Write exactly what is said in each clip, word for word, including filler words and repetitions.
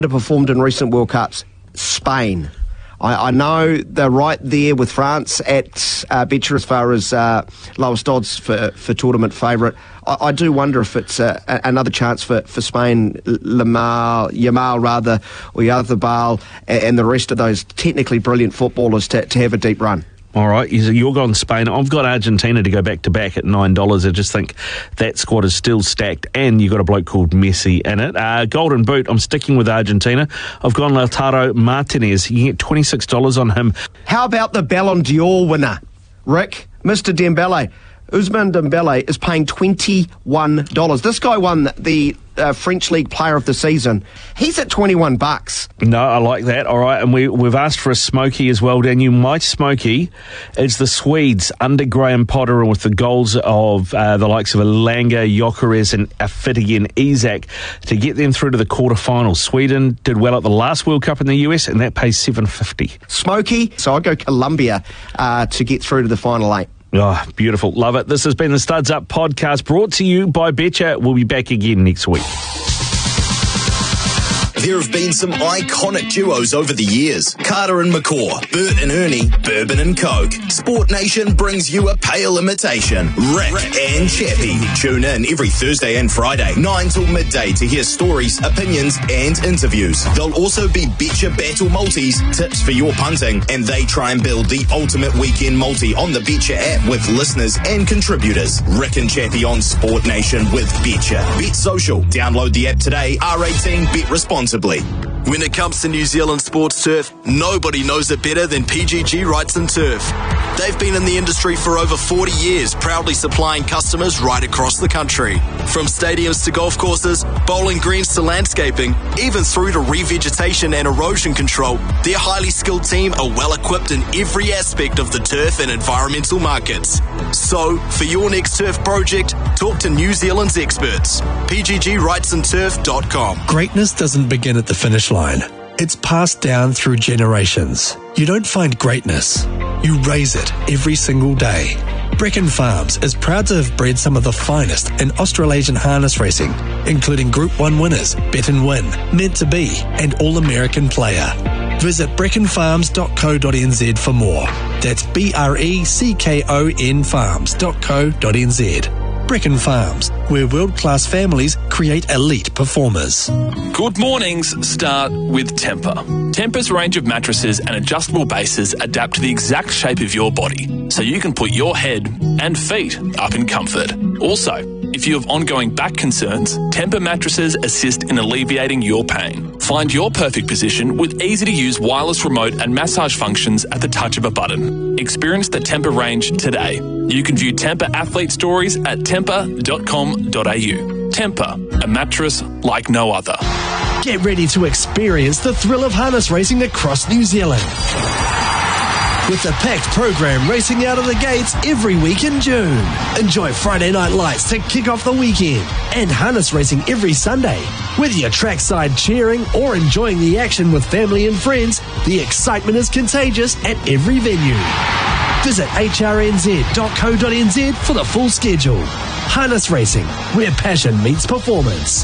performed in recent World Cups? Spain. I, I know they're right there with France at uh, Betcher as far as uh, lowest odds for, for tournament favourite. I, I do wonder if it's uh, a, another chance for, for Spain, Yamal, Yamal rather, or Oyarzabal, and, and the rest of those technically brilliant footballers to, to have a deep run. All right, you're going Spain. I've got Argentina to go back-to-back at nine dollars. I just think that squad is still stacked, and you've got a bloke called Messi in it. Uh, Golden Boot, I'm sticking with Argentina. I've gone Lautaro Martinez. You can get twenty-six dollars on him. How about the Ballon d'Or winner, Rick? Mister Dembele. Ousmane Dembele is paying twenty-one dollars. This guy won the uh, French League Player of the Season. He's at twenty-one bucks. No, I like that. All right, and we, we've asked for a smoky as well, Daniel. My smoky is the Swedes under Graham Potter with the goals of uh, the likes of Elanga, Gyökeres and Afidi and Isak to get them through to the quarterfinals. Sweden did well at the last World Cup in the U S, and that pays seven fifty. Smoky, so I'll go Colombia uh, to get through to the final eight. Oh, beautiful. Love it. This has been the Studs Up podcast brought to you by Betcher. We'll be back again next week. There have been some iconic duos over the years. Carter and McCaw, Bert and Ernie, Bourbon and Coke. Sport Nation brings you a pale imitation. Rick, Rick and Chappie. Tune in every Thursday and Friday, nine till midday to hear stories, opinions and interviews. There'll also be Betcher Battle Multis, tips for your punting, and they try and build the ultimate weekend multi on the Betcher app with listeners and contributors. Rick and Chappie on Sport Nation with Betcher. Bet Social. Download the app today. R eighteen. Bet responsibly. When it comes to New Zealand sports turf, nobody knows it better than P G G Rights and Turf. They've been in the industry for over forty years, proudly supplying customers right across the country. From stadiums to golf courses, bowling greens to landscaping, even through to revegetation and erosion control, their highly skilled team are well equipped in every aspect of the turf and environmental markets. So, for your next turf project, talk to New Zealand's experts. P G G rights and turf dot com. Greatness doesn't begin at the finish line. It's passed down through generations. You don't find greatness. You raise it every single day. Brecon Farms is proud to have bred some of the finest in Australasian harness racing, including Group one winners, Bet and Win, Meant to Be, and All-American Player. Visit brecon farms dot co dot n z for more. That's B R E C K O N farms dot co dot n z. Brecon Farms, where world-class families create elite performers. Good mornings start with Tempur. Tempur's range of mattresses and adjustable bases adapt to the exact shape of your body, so you can put your head and feet up in comfort. Also, if you have ongoing back concerns, Tempur mattresses assist in alleviating your pain. Find your perfect position with easy-to-use wireless remote and massage functions at the touch of a button. Experience the Tempur range today. You can view Tempur athlete stories at tempur dot com dot a u. Tempur, a mattress like no other. Get ready to experience the thrill of harness racing across New Zealand. With the packed program racing out of the gates every week in June. Enjoy Friday night lights to kick off the weekend and harness racing every Sunday. Whether you're trackside cheering or enjoying the action with family and friends, the excitement is contagious at every venue. Visit h r n z dot co dot n z for the full schedule. Harness racing, where passion meets performance.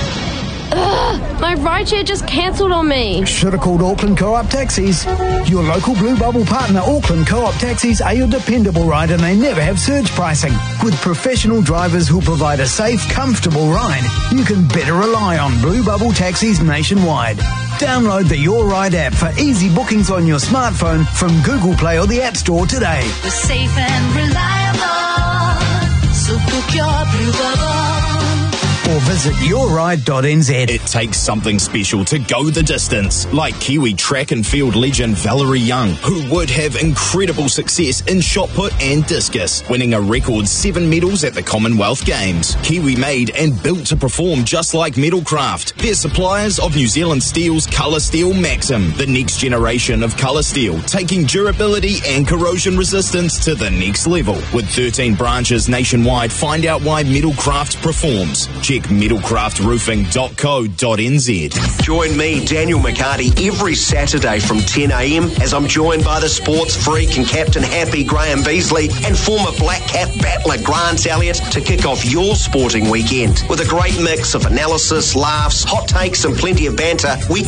Ugh, my rideshare just cancelled on me. Should have called Auckland Co-op Taxis. Your local Blue Bubble partner, Auckland Co-op Taxis, are your dependable ride, and they never have surge pricing. With professional drivers who provide a safe, comfortable ride, you can better rely on Blue Bubble Taxis nationwide. Download the Your Ride app for easy bookings on your smartphone from Google Play or the App Store today. We're safe and reliable, so book your Blue Bubble. Or visit your ride dot n z. It takes something special to go the distance, like Kiwi track and field legend Valerie Young, who would have incredible success in shot put and discus, winning a record seven medals at the Commonwealth Games. Kiwi made and built to perform just like Metalcraft. They're suppliers of New Zealand Steel's Colour Steel Maxim, the next generation of colour steel, taking durability and corrosion resistance to the next level. With thirteen branches nationwide, find out why Metalcraft performs. Check check metalcraft roofing dot co dot n z. Join me, Daniel McCarty, every Saturday from ten a m as I'm joined by the sports freak and captain happy Graham Beasley and former Black Cap battler Grant Elliott to kick off your sporting weekend with a great mix of analysis, laughs, hot takes and plenty of banter. We